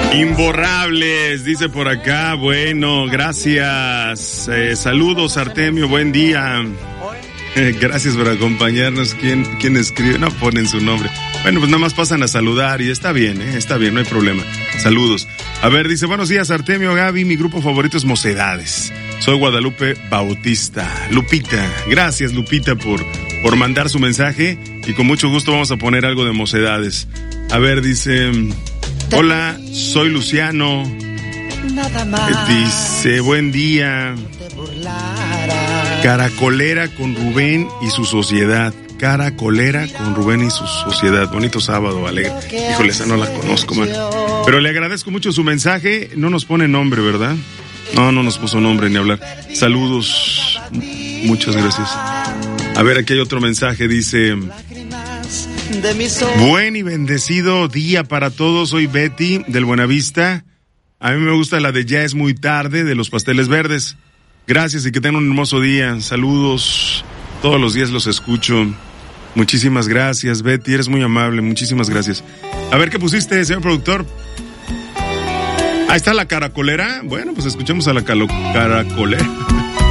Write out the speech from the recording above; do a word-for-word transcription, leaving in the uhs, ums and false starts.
Imborrables, dice por acá. Bueno, gracias. Eh, saludos, Artemio, buen día. Eh, gracias por acompañarnos. ¿Quién, quién escribe? No ponen su nombre. Bueno, pues nada más pasan a saludar y está bien, ¿eh? Está bien, no hay problema. Saludos. A ver, dice, buenos días, Artemio, Gaby, mi grupo favorito es Mocedades. Soy Guadalupe Bautista. Lupita, gracias, Lupita, por, por mandar su mensaje y con mucho gusto vamos a poner algo de Mocedades. A ver, dice, hola, soy Luciano. Nada más. Dice, buen día. Caracolera con Rubén y su sociedad. Caracolera con Rubén y su sociedad. Bonito sábado, alegre. Híjole, esa no la conozco, man. Pero le agradezco mucho su mensaje. No nos pone nombre, ¿verdad? No, no nos puso nombre ni hablar. Saludos. Muchas gracias. A ver, aquí hay otro mensaje. Dice, buen y bendecido día para todos. Soy Betty del Buenavista. A mí me gusta la de Ya es muy tarde de los Pasteles Verdes. Gracias y que tengan un hermoso día. Saludos. Todos los días los escucho. Muchísimas gracias, Betty. Eres muy amable. Muchísimas gracias. A ver, ¿qué pusiste, señor productor? Ahí está la caracolera. Bueno, pues escuchemos a la calo- caracolera.